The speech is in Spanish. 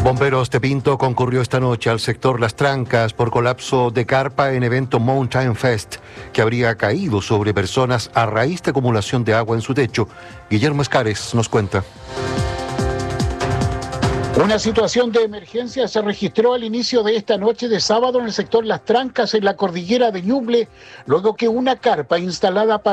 Bomberos de Pinto concurrió esta noche al sector Las Trancas por colapso de carpa en evento Mountain Fest, que habría caído sobre personas a raíz de acumulación de agua en su techo. Guillermo Escares nos cuenta. Una situación de emergencia se registró al inicio de esta noche de sábado en el sector Las Trancas, en la cordillera de Ñuble, luego que una carpa instalada para